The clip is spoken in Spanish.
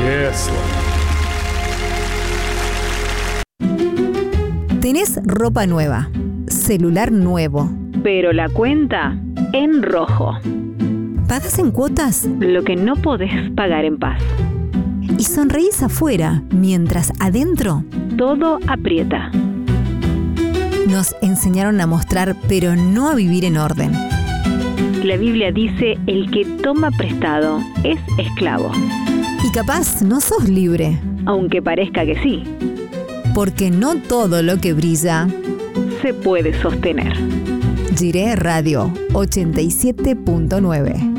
Tesla. Tenés ropa nueva, celular nuevo, pero la cuenta en rojo. ¿pagas en cuotas? Lo que no podés pagar en paz. Y sonreís afuera, mientras adentro Todo aprieta. nos enseñaron a mostrar, pero no a vivir en orden. La Biblia dice: el que toma prestado es esclavo. Y capaz no sos libre, Aunque parezca que sí, porque no todo lo que brilla. se puede sostener. Jiré Radio 87.9.